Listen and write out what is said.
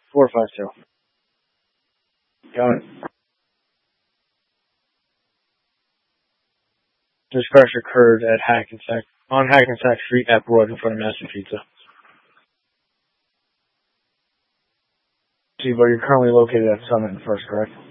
452. Got it. This crash occurred at on Hackensack Street at Broad in front of Master Pizza. See, but you're currently located at Summit and First, correct?